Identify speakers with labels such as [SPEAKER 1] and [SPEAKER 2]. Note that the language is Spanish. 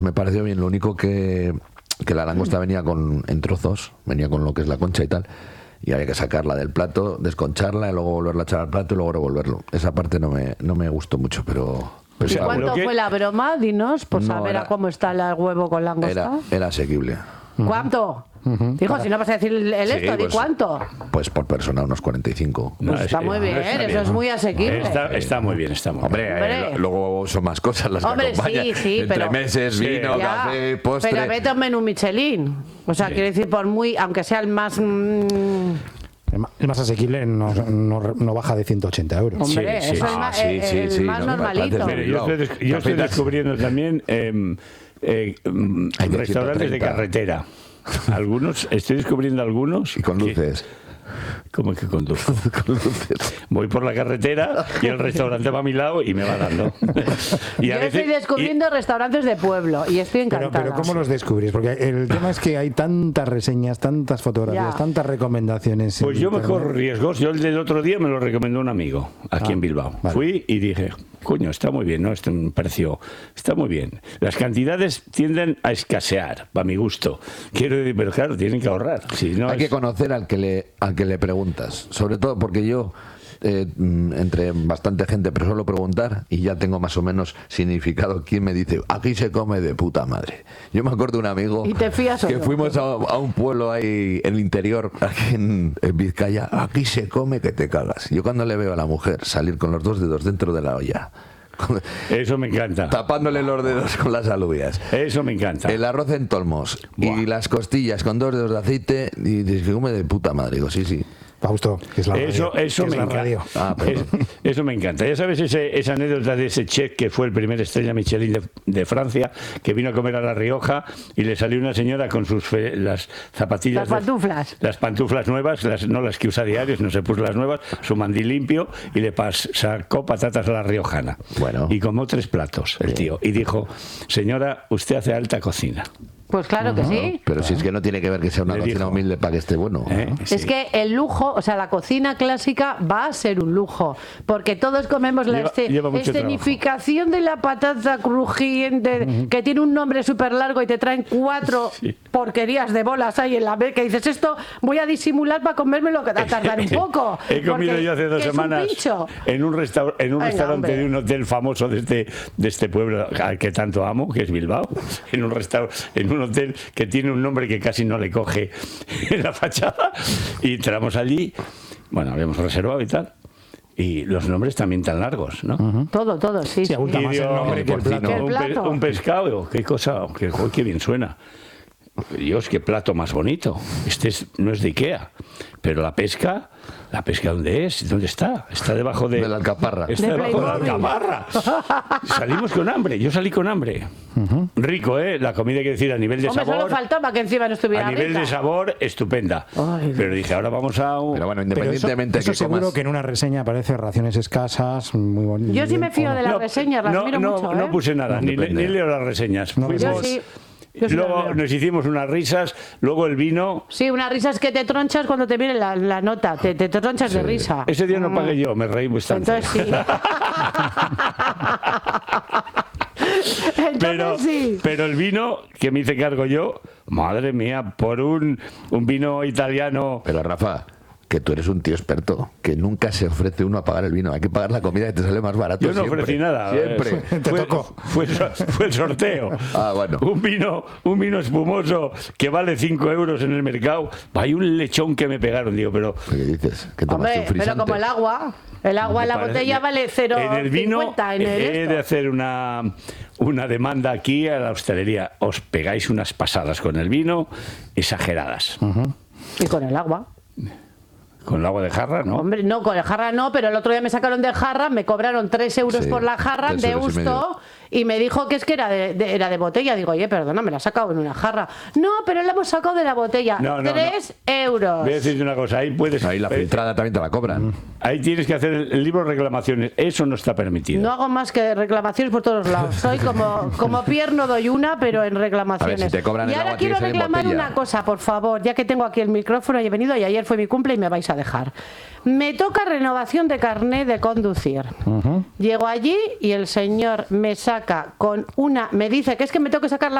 [SPEAKER 1] Me pareció bien, lo único que la langosta venía en trozos, venía con lo que es la concha y tal, y había que sacarla del plato, desconcharla y luego volverla a echar al plato y luego revolverlo. Esa parte no me gustó mucho, pero
[SPEAKER 2] ¿Y cuánto fue la broma? Dinos, por saber a cómo está el huevo con langosta.
[SPEAKER 1] Era asequible.
[SPEAKER 2] ¿Cuánto? Dijo, si no vas a decir esto, di cuánto.
[SPEAKER 1] Pues por persona unos 45.
[SPEAKER 2] Pues está muy bien, eso es muy asequible.
[SPEAKER 3] Está muy bien, está muy bien.
[SPEAKER 1] Hombre, luego son más cosas las que acompañan.
[SPEAKER 2] Sí,
[SPEAKER 1] entre
[SPEAKER 2] pero,
[SPEAKER 1] meses, vino, café, postre.
[SPEAKER 2] Pero vete a un menú Michelin. O sea, quiero decir, por muy, aunque sea el más...
[SPEAKER 4] El más asequible no baja de 180 euros.
[SPEAKER 2] Hombre, eso es el más normalito.
[SPEAKER 3] Yo estoy descubriendo también restaurantes de carretera. Estoy descubriendo algunos.
[SPEAKER 1] Y con luces.
[SPEAKER 3] ¿Cómo que conduzco? Con luces. Voy por la carretera y el restaurante va a mi lado y me va dando.
[SPEAKER 2] Yo estoy descubriendo restaurantes de pueblo y estoy encantada.
[SPEAKER 4] Pero ¿cómo los descubrís? Porque el tema es que hay tantas reseñas, tantas fotografías, tantas recomendaciones.
[SPEAKER 3] Pues yo me corro riesgos. Yo el del otro día me lo recomendó un amigo aquí en Bilbao. Vale. Fui y dije, coño, está muy bien, ¿no? Este me pareció, está muy bien. Las cantidades tienden a escasear, para mi gusto. Quiero decir, pero claro, tienen que ahorrar. Si no
[SPEAKER 1] hay que conocer al que le preguntas, sobre todo porque yo entre bastante gente, pero solo preguntar y ya tengo más o menos significado quién me dice, aquí se come de puta madre. Yo me acuerdo de un amigo
[SPEAKER 2] ¿Y te fías
[SPEAKER 1] que fuimos a un pueblo ahí en el interior, aquí en Vizcaya, aquí se come que te cagas. Yo cuando le veo a la mujer salir con los 2 dedos dentro de la olla,
[SPEAKER 3] eso me encanta,
[SPEAKER 1] tapándole los dedos con las alubias,
[SPEAKER 3] eso me encanta,
[SPEAKER 1] el arroz en tolmos y las costillas con 2 dedos de aceite, y se come de puta madre. Digo, sí.
[SPEAKER 4] Fausto, que es la radio.
[SPEAKER 3] Eso me encanta. Eso me encanta. Ya sabes esa anécdota de ese chef que fue el primer estrella Michelin de Francia, que vino a comer a La Rioja y le salió una señora con las zapatillas, las pantuflas nuevas, no las que usa diarios, no se puso las nuevas, su mandil limpio, y le sacó patatas a la riojana.
[SPEAKER 1] Bueno.
[SPEAKER 3] Y comió 3 platos el tío y dijo, señora, usted hace alta cocina.
[SPEAKER 2] Pues claro que sí.
[SPEAKER 1] Pero si es que no tiene que ver que sea una cocina humilde para que esté bueno.
[SPEAKER 2] Es que el lujo, o sea, la cocina clásica va a ser un lujo, porque todos comemos la escenificación de la patata crujiente, que tiene un nombre súper largo y te traen 4 porquerías de bolas ahí en la mesa, que dices, esto voy a disimular para comérmelo, que va a tardar un poco.
[SPEAKER 3] He comido yo hace 2 semanas en un restaurante de un hotel famoso de este pueblo al que tanto amo, que es Bilbao, en un hotel que tiene un nombre que casi no le coge en la fachada, y entramos allí, bueno, habíamos reservado y tal, y los nombres también tan largos, ¿no?
[SPEAKER 2] Todo, sí.
[SPEAKER 4] Sí, abulta más el nombre que el plato.
[SPEAKER 3] Un pescado, qué cosa, qué bien suena. Dios, qué plato más bonito. No es de Ikea, pero la pesca ¿dónde es? ¿Dónde está? Está debajo de
[SPEAKER 1] la alcaparra.
[SPEAKER 3] Está debajo de la alcaparra. Salimos con hambre, yo salí con hambre. Rico, la comida, hay que decir, a nivel de sabor.
[SPEAKER 2] Solo faltaba que encima no estuviera
[SPEAKER 3] a nivel
[SPEAKER 2] rica.
[SPEAKER 3] De sabor, estupenda.
[SPEAKER 2] Ay,
[SPEAKER 3] pero dije, ahora vamos a...
[SPEAKER 1] Pero bueno, independientemente
[SPEAKER 4] eso seguro que en una reseña aparece raciones escasas, muy bonito.
[SPEAKER 2] Yo sí me fío de las reseñas, las miro mucho.
[SPEAKER 3] No puse nada, ni leo las reseñas.
[SPEAKER 2] Yo sí.
[SPEAKER 3] Luego nos hicimos unas risas, luego el vino.
[SPEAKER 2] Sí, unas risas que te tronchas cuando te viene la nota, te tronchas de risa.
[SPEAKER 3] Ese día no pagué yo, me reí bastante.
[SPEAKER 2] Entonces sí.
[SPEAKER 3] Pero el vino que me hice cargo yo, madre mía, por un vino italiano.
[SPEAKER 1] Pero Rafa, que tú eres un tío experto, que nunca se ofrece uno a pagar el vino, hay que pagar la comida que te sale más barato.
[SPEAKER 3] Yo no ofrecí nada.
[SPEAKER 1] Siempre.
[SPEAKER 3] Fue el sorteo.
[SPEAKER 1] Bueno.
[SPEAKER 3] Un vino espumoso que vale 5 euros en el mercado. Hay un lechón que me pegaron, digo, pero...
[SPEAKER 1] ¿Qué dices? ¿Que tomaste un frisante?
[SPEAKER 2] Pero como el agua en la botella vale 0,50
[SPEAKER 3] en el vino. He de hacer una demanda aquí a la hostelería. Os pegáis unas pasadas con el vino exageradas.
[SPEAKER 2] Y con el agua.
[SPEAKER 3] Con el agua de jarra, ¿no?
[SPEAKER 2] Hombre, no, con el jarra no, pero el otro día me sacaron de jarra, me cobraron 3 euros por la jarra de Deusto y me dijo que es que era de botella. Digo, oye, perdona, me la has sacado en una jarra. No, pero la hemos sacado de la botella. 3 euros.
[SPEAKER 3] Voy a decirte una cosa,
[SPEAKER 1] ahí la filtrada también te la cobran.
[SPEAKER 3] Ahí tienes que hacer el libro de reclamaciones, eso no está permitido.
[SPEAKER 2] No hago más que reclamaciones por todos lados. Soy como Pierre, no doy una, pero en reclamaciones.
[SPEAKER 1] A ver, si te cobran
[SPEAKER 2] y
[SPEAKER 1] el
[SPEAKER 2] ahora
[SPEAKER 1] agua,
[SPEAKER 2] quiero reclamar una cosa, por favor, ya que tengo aquí el micrófono y he venido y ayer fue mi cumple y me vais a dejar. Me toca renovación de carné de conducir. Llego allí y el señor me saca me dice que es que me tengo que sacar la